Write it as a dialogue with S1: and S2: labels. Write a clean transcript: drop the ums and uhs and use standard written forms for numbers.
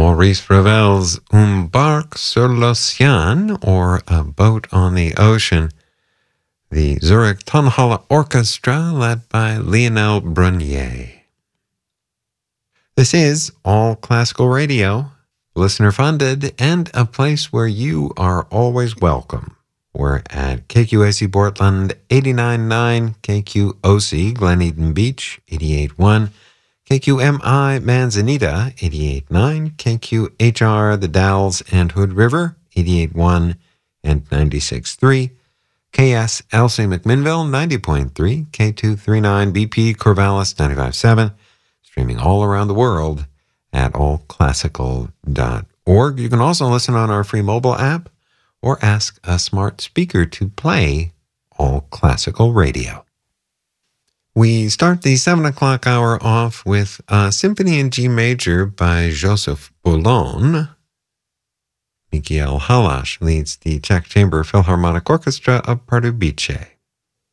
S1: Maurice Ravel's Un barque sur l'océan, or A Boat on the Ocean. The Zurich Tonhalle Orchestra, led by Lionel Brunier. This is All Classical Radio, listener-funded, and a place where you are always welcome. We're at KQAC Portland 89.9, KQOC Glen Eden Beach 88.1, KQMI Manzanita 88.9, KQHR The Dalles and Hood River 88.1 and 96.3, KSLC McMinnville 90.3, K239 BP Corvallis 95.7, streaming all around the world at allclassical.org. You can also listen on our free mobile app or ask a smart speaker to play All Classical Radio. We start the 7 o'clock hour off with a Symphony in G Major by Joseph Boulon. Michael Halasz leads the Czech Chamber Philharmonic Orchestra of Pardubice.